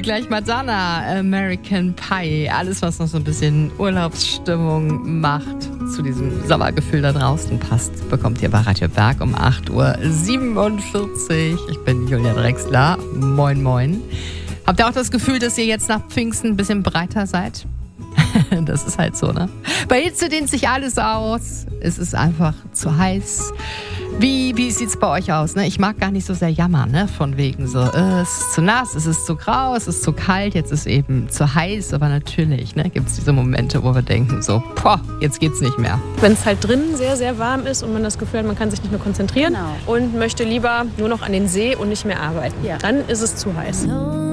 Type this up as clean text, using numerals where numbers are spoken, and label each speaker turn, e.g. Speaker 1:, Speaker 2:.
Speaker 1: gleich Madonna, American Pie. Alles, was noch so ein bisschen Urlaubsstimmung macht, zu diesem Sommergefühl da draußen passt, bekommt ihr bei Radio Berg um 8.47 Uhr. Ich bin Julia Drexler. Moin, moin. Habt ihr auch das Gefühl, dass ihr jetzt nach Pfingsten ein bisschen breiter seid? Das ist halt so, ne? Bei Hitze dehnt sich alles aus. Es ist einfach zu heiß. Wie sieht's bei euch aus? Ne? Ich mag gar nicht so sehr jammern, ne? Von wegen so, es ist zu nass, es ist zu grau, es ist zu kalt, jetzt ist eben zu heiß. Aber natürlich, ne, gibt es diese Momente, wo wir denken so, jetzt geht's nicht mehr.
Speaker 2: Wenn es halt drinnen sehr, sehr warm ist und man das Gefühl hat, man kann sich nicht mehr konzentrieren und möchte lieber nur noch an den See und nicht mehr arbeiten, dann ist es zu heiß.